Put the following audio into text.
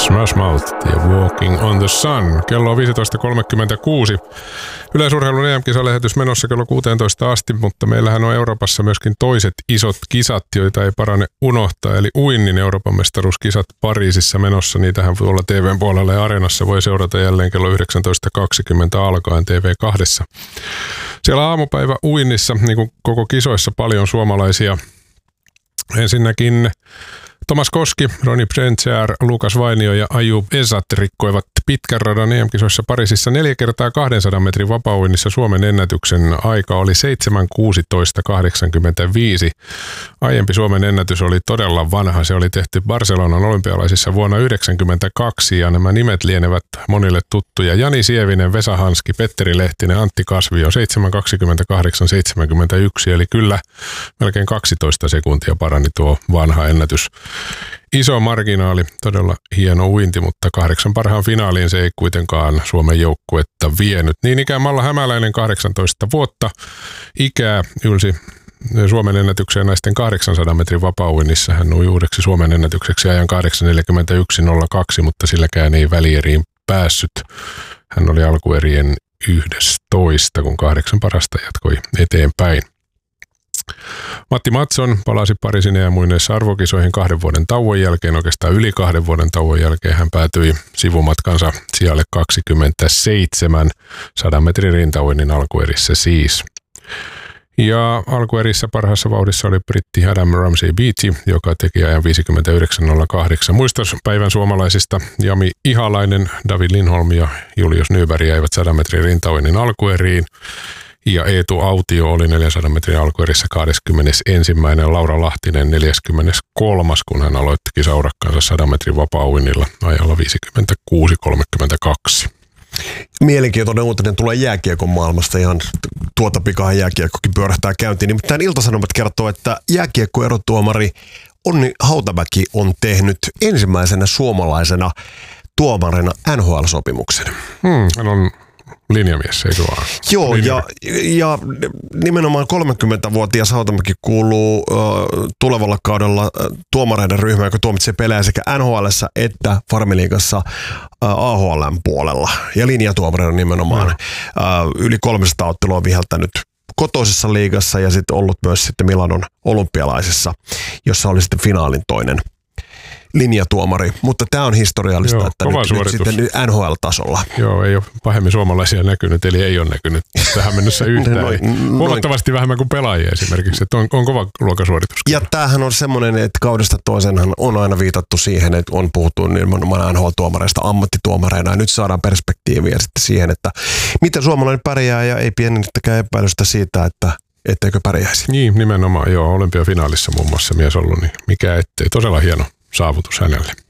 Smash Mouth ja Walking on the Sun. Kello on 15.36. Yleisurheilun EM-kisalähetys menossa kello 16 asti, mutta meillähän on Euroopassa myöskin toiset isot kisat, joita ei parane unohtaa. Eli uinnin Euroopan mestaruuskisat Pariisissa menossa. Niitähän tuolla TVn puolella ja Areenassa voi seurata jälleen kello 19.20 alkaen TV2. Siellä aamupäivä uinnissa, niin kuin koko kisoissa, paljon suomalaisia. Ensinnäkin Thomas Koski, Roni Brentjär, Lukas Vainio ja Ayub Ezat rikkoivat pitkän radan EM-kisoissa Pariisissa 4 kertaa 200 metrin vapauinnissa. Suomen ennätyksen aika oli 7.16.85. Aiempi Suomen ennätys oli todella vanha. Se oli tehty Barcelonan olympialaisissa vuonna 1992 ja nämä nimet lienevät monille tuttuja. Jani Sievinen, Vesa Hanski, Petteri Lehtinen, Antti Kasvio 7.28.71 eli kyllä melkein 12 sekuntia parani tuo vanha ennätys. Iso marginaali, todella hieno uinti, mutta 8 parhaan finaaliin se ei kuitenkaan Suomen joukkuetta vienyt. Niin ikään Malla Hämäläinen 18 vuotta ikää ylsi Suomen ennätykseen naisten 800 metrin vapauinnissa. Hän ui uudeksi Suomen ennätykseksi ajan 8.41.02, mutta silläkään ei välieriin päässyt. Hän oli alkuerien 11, kun 8 parasta jatkoi eteenpäin. Matti Mattsson palasi Pariisin EM-uinneissa arvokisoihin 2 vuoden tauon jälkeen, oikeastaan yli 2 vuoden tauon jälkeen. Hän päätyi sivumatkansa sijalle 27 100 metrin rintauinnin alkuerissä siis. Ja alkuerissä parhaassa vauhdissa oli britti Adam Ramsey Beatty, joka teki ajan 59.08. Muistospäivän suomalaisista Jami Ihalainen, David Lindholm ja Julius Nyberg jäivät 100 metrin rintauinnin alkueriin. Ja Eetu Autio oli 400 metrin alkuerissä 21. Laura Lahtinen 43. kun hän aloitti kisaurakkaansa 100 metrin vapauinnilla ajalla 56.32. Mielenkiintoinen uutinen tulee jääkiekon maailmasta. Ihan tuota pikaa jääkiekkokin pyörähtää käyntiin. Nimittäin Ilta-Sanomat kertoo, että jääkiekkoerotuomari Onni Hautamäki on tehnyt ensimmäisenä suomalaisena tuomarina NHL-sopimuksen. Hän on linjamies, eikö vaan? Joo, ja nimenomaan 30-vuotias Hautamäki kuuluu tulevalla kaudella tuomareiden ryhmään, joka tuomitsee pelejä sekä NHL:ssä että Farmiliigassa AHL:n puolella. Ja linjatuomarina nimenomaan yli 300 ottelua viheltänyt kotoisessa liigassa ja sitten ollut myös sitten Milanon olympialaisissa, jossa oli sitten finaalin toinen linjatuomari, mutta tämä on historiallista, joo, että nyt sitten NHL-tasolla. Joo, ei ole pahemmin suomalaisia näkynyt, eli ei ole näkynyt tähän mennessä yhtään. Huomattavasti vähemmän kuin pelaajia esimerkiksi, että on kova luokasuoritus. Ja tämähän on semmoinen, että kaudesta toisenhan on aina viitattu siihen, että on puhuttu nimenomaan NHL-tuomareista ammattituomareina, ja nyt saadaan perspektiiviä sitten siihen, että miten suomalainen pärjää, ja ei pienintäkään epäilystä siitä, että etteikö pärjäisi. Niin, nimenomaan, joo, olympiafinaalissa muun muassa mies ollut, niin mikä ettei, todella hieno saavutus hänelle.